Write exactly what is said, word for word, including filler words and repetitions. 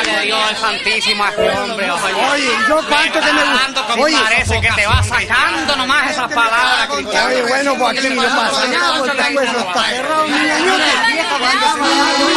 le dio el Santísimo a este hombre, oye. Oye, yo cuánto que me gusta. Oye, parece que te va sacando nomás esas palabras, Cristiano. Oye, bueno, pues aquí me lo pasa. Ya, pues después los pajerros, mi año.